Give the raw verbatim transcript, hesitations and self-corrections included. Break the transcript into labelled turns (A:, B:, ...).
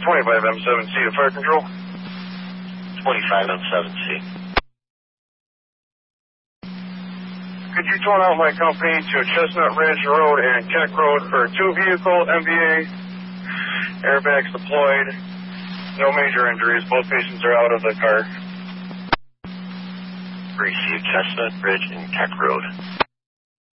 A: twenty-five M seven C to fire control.
B: twenty-five M seven C.
A: Could you turn out my company to Chestnut Ridge Road and Keck Road for two vehicle M V A, airbags deployed, no major injuries, both patients are out of the car.
B: Received Chestnut Ridge and Keck Road.